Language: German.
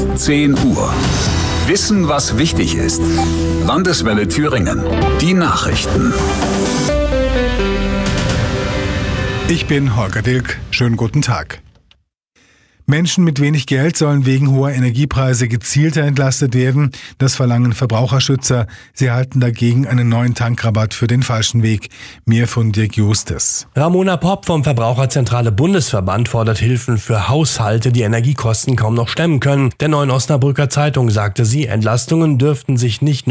10 Uhr. Wissen, was wichtig ist. Landeswelle Thüringen. Die Nachrichten. Ich bin Holger Dilk. Schönen guten Tag. Menschen mit wenig Geld sollen wegen hoher Energiepreise gezielter entlastet werden. Das verlangen Verbraucherschützer. Sie erhalten dagegen einen neuen Tankrabatt für den falschen Weg. Mehr von Dirk Justes. Ramona Popp vom Verbraucherzentrale Bundesverband fordert Hilfen für Haushalte, die Energiekosten kaum noch stemmen können. Der Neuen Osnabrücker Zeitung sagte sie, Entlastungen dürften sich nicht